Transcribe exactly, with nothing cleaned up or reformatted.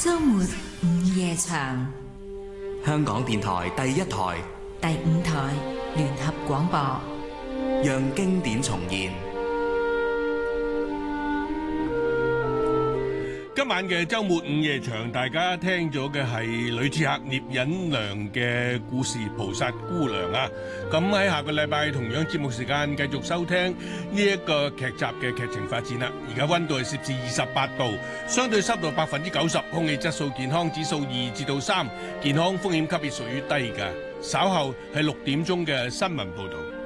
周末午夜場， 香港電台第一台、 第五台聯合廣播， 讓經典重現。 今晚嘅周末午夜場，大家聽咗嘅係女刺客聶隱娘嘅故事《菩薩姑娘》啊！咁喺下個禮拜同樣節目時間繼續收聽呢一個劇集嘅劇情發展啦。而家溫度係攝氏二十八度，相對濕度百分之九十，空氣質素健康指數二至到三，健康風險級別屬於低㗎。稍後係六點鐘嘅新聞報道。